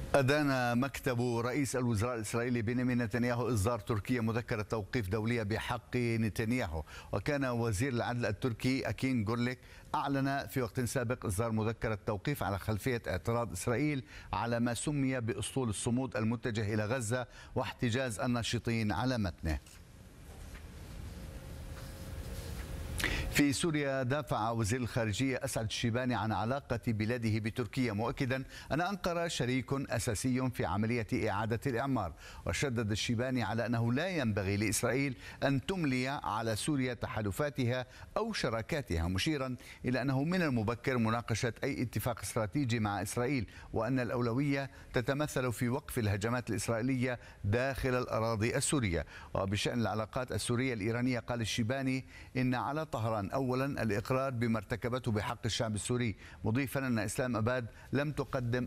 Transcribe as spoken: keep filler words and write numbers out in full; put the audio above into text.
أدان مكتب رئيس الوزراء الإسرائيلي بنيامين نتنياهو إصدار تركيا مذكرة توقيف دولية بحق نتنياهو. وكان وزير العدل التركي أكين جورليك أعلن في وقت سابق إصدار مذكرة توقيف على خلفية اعتراض إسرائيل على ما سمي بأسطول الصمود المتجه إلى غزة واحتجاز الناشطين على متنه. في سوريا دافع وزير الخارجية أسعد الشيباني عن علاقة بلاده بتركيا، مؤكدا أن أنقرة شريك أساسي في عملية إعادة الإعمار. وشدد الشيباني على أنه لا ينبغي لإسرائيل أن تملي على سوريا تحالفاتها أو شراكاتها، مشيرا إلى أنه من المبكر مناقشة أي اتفاق استراتيجي مع إسرائيل، وأن الأولوية تتمثل في وقف الهجمات الإسرائيلية داخل الأراضي السورية. وبشأن العلاقات السورية الإيرانية قال الشيباني إن على طهران أولا الإقرار بما ارتكبته بحق الشعب السوري، مضيفا أن إسلام أباد لم تقدم